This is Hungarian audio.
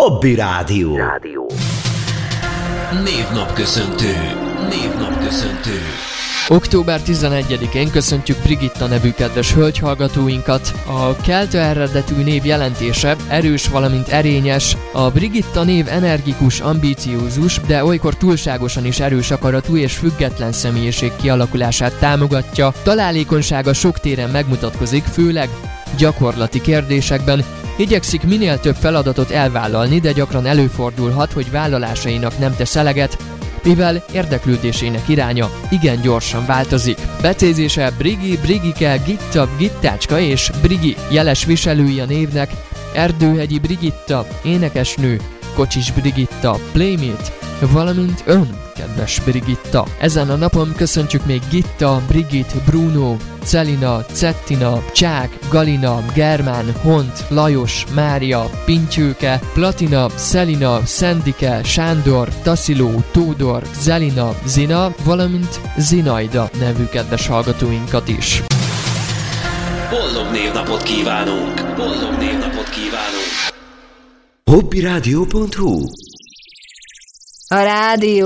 Hobby Rádió. Névnapköszöntő. Október 11-én köszöntjük Brigitta nevű kedves hölgyhallgatóinkat. A kelta eredetű név jelentése erős, valamint erényes. A Brigitta név energikus, ambíciózus, de olykor túlságosan is erős akaratú és független személyiség kialakulását támogatja. Találékonysága sok téren megmutatkozik, főleg gyakorlati kérdésekben. Igyekszik minél több feladatot elvállalni, de gyakran előfordulhat, hogy vállalásainak nem tesz eleget, mivel érdeklődésének iránya igen gyorsan változik. Becézése Brigi, Brigike, Gitta, Gittácska és Brigi. Jeles viselői a névnek: Erdőhegyi Brigitta, énekesnő, Kocsis Brigitta, Playmate, valamint ön, kedves Brigitta. Ezen a napon köszöntjük még Gitta, Brigit, Bruno, Celina, Cettina, Csák, Galina, Germán, Hont, Lajos, Mária, Pintyőke, Platina, Szelina, Szendike, Sándor, Tasziló, Tódor, Zelina, Zina, valamint Zinaida nevű kedves hallgatóinkat is. Boldog névnapot kívánunk! hobbyradio.hu A rádió